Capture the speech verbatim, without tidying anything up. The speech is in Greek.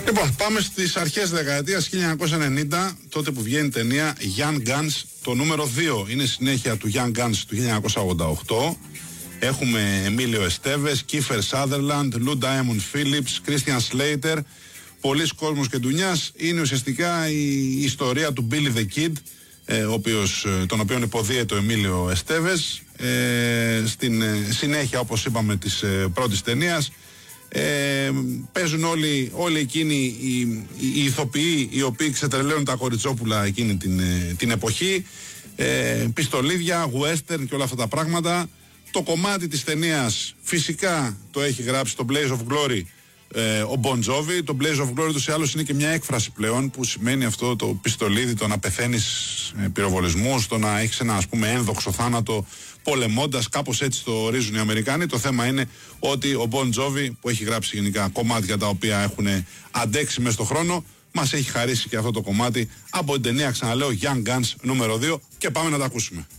Λοιπόν, πάμε στις αρχές δεκαετίας χίλια εννιακόσια ενενήντα, τότε που βγαίνει η ταινία Young Guns, το νούμερο δύο. Είναι συνέχεια του Young Guns του χίλια εννιακόσια ογδόντα οκτώ. Έχουμε Εμίλιο Εστέβες, Κίφερ Σάδερλαντ, Λου Ντάιμοντ Φίλιπς, Κρίστιαν Σλέιτερ. Πολλοί κόσμος και ντουνιάς. Είναι ουσιαστικά η ιστορία του Billy the Kid, ε, ο οποίος, τον οποίον υποδίεται ο Εμίλιο Εστέβες, ε, στην ε, συνέχεια, όπως είπαμε, της ε, πρώτης ταινίας. Ε, παίζουν όλοι, όλοι εκείνοι οι, οι, οι ηθοποιοί οι οποίοι ξετρελαίνουν τα κοριτσόπουλα εκείνη την, την εποχή, ε, πιστολίδια, western και όλα αυτά τα πράγματα. Το κομμάτι της ταινίας φυσικά το έχει γράψει το Blaze of Glory ε, ο Bon Jovi. Το Blaze of Glory τους ή άλλως είναι και μια έκφραση πλέον που σημαίνει αυτό το πιστολίδι, το να πεθαίνεις ε, πυροβολισμούς, το να έχεις ένα, ας πούμε, ένδοξο θάνατο πολεμώντας, κάπως έτσι το ορίζουν οι Αμερικάνοι. Το θέμα είναι ότι ο Bon Jovi, που έχει γράψει γενικά κομμάτια τα οποία έχουν αντέξει μέσα στον χρόνο, μας έχει χαρίσει και αυτό το κομμάτι από την ταινία, ξαναλέω, Young Guns νούμερο δύο, και πάμε να τα ακούσουμε.